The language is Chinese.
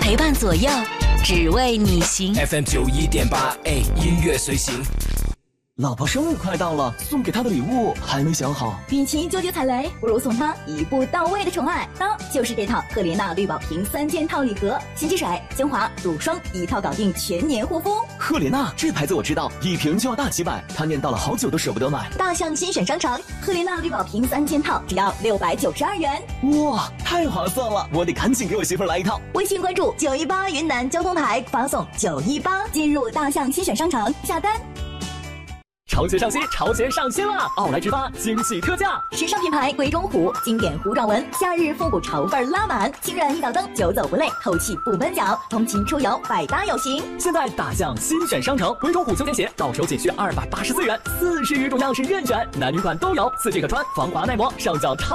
陪伴左右，只为你行。 FM 91.8，音乐随行。 老婆生日快到了，送给她的礼物还没想好。 与其纠结踩雷，不如送她一步到位的宠爱。当就是这套赫莲娜绿宝瓶3件套礼盒，洗洁水、精华、乳霜一套搞定全年护肤。 赫莲娜这牌子我知道，一瓶就要大几百，她念叨了好久都舍不得买。 大象新选商城，赫莲娜绿宝瓶3件套只要692元。 哇，太划算了！我得赶紧给我媳妇来一套。 微信关注918云南交通台，发送918进入大象新选商城下单。 潮鞋上新，潮鞋上新啦！奥莱直发惊喜特价， 时尚品牌鬼冢虎经典糊状纹，夏日复古潮范拉满，轻软一脚蹬，久走不累，透气不闷脚，通勤出游百搭有型。 现在大象新选商城，鬼冢虎休闲鞋到手仅需284元，40余种样式任选，男女款都有，4G 可穿，防滑耐磨，上脚超。